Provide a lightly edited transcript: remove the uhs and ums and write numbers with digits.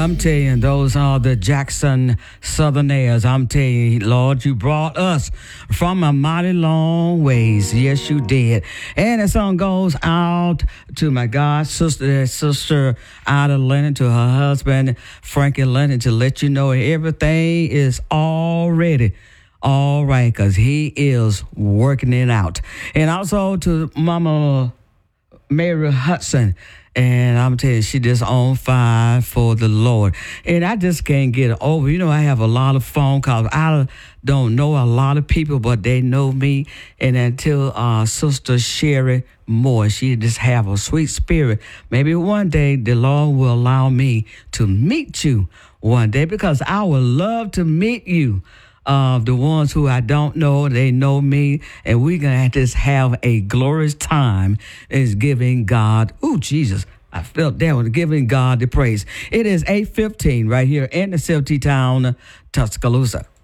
I'm telling you, those are the Jackson Southerners. I'm telling you, Lord, you brought us from a mighty long ways. Yes, you did. And the song goes out to my God sister Ida Lennon, to her husband Frankie Lennon, to let you know everything is already all right, because he is working it out. And also to Mama Mary Hudson. And I'm telling you, she just on fire for the Lord. And I just can't get it over. You know, I have a lot of phone calls. I don't know a lot of people, but they know me. And until Sister Sherry Moore, she just have a sweet spirit. Maybe one day the Lord will allow me to meet you one day, because I would love to meet you. The ones who I don't know, they know me, and we're going to just have a glorious time is giving God, Jesus, I felt that one, giving God the praise. It is 8:15 right here in the Silty town, Tuscaloosa.